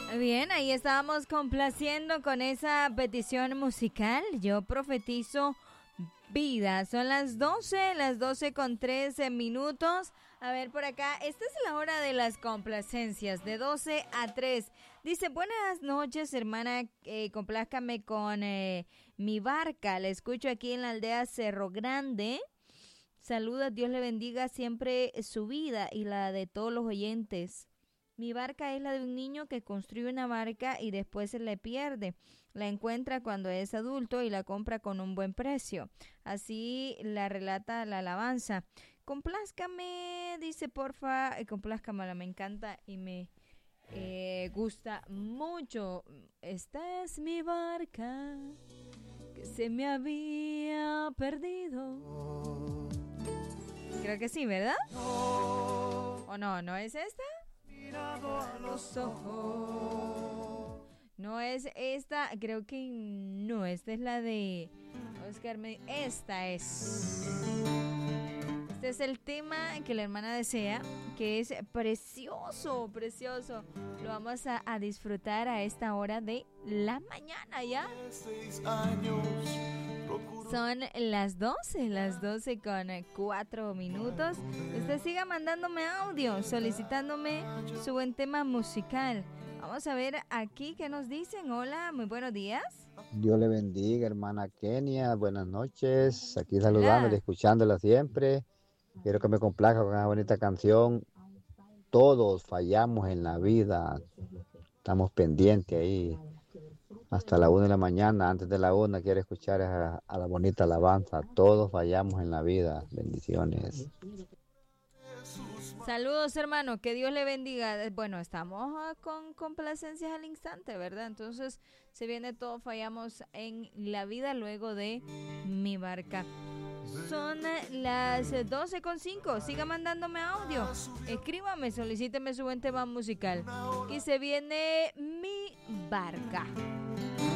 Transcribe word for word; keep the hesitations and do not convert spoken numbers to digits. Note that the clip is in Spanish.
Bien, ahí estábamos complaciendo con esa petición musical. Yo profetizo vida. Son las doce, las doce con trece minutos. A ver, por acá, esta es la hora de las complacencias, de doce a tres. Dice, buenas noches, hermana, eh, complázcame con eh, mi barca. La escucho aquí en la aldea Cerro Grande. Saluda, Dios le bendiga siempre su vida y la de todos los oyentes. Mi barca es la de un niño que construye una barca y después se le pierde. La encuentra cuando es adulto y la compra con un buen precio. Así la relata la alabanza. Complázcame, dice porfa, complázcamela, me encanta y me eh, gusta mucho. Esta es mi barca que se me había perdido. Creo que sí, ¿verdad? ¿O no? ¿No es esta? Mirado a los ojos. No es esta, creo que no, esta es la de Oscar Medina. Esta es. Este es el tema que la hermana desea, que es precioso, precioso. Lo vamos a, a disfrutar a esta hora de la mañana, ¿ya? Son las doce, las doce con cuatro minutos. Usted siga mandándome audio, solicitándome su buen tema musical. Vamos a ver aquí qué nos dicen. Hola, muy buenos días. Dios le bendiga, hermana Kenia. Buenas noches. Aquí saludándola, escuchándola siempre. Quiero que me complazca con una bonita canción. Todos fallamos en la vida. Estamos pendientes ahí. Hasta la una de la mañana, antes de la una, quiero escuchar a, a la bonita alabanza. Todos fallamos en la vida. Bendiciones. Saludos, hermano, que Dios le bendiga. Bueno, estamos con complacencias al instante, ¿verdad? Entonces, se viene todo, fallamos en la vida luego de mi barca. Son las doce con cinco. Siga mandándome audio. Escríbame, solicíteme su buen tema musical. Y se viene mi barca.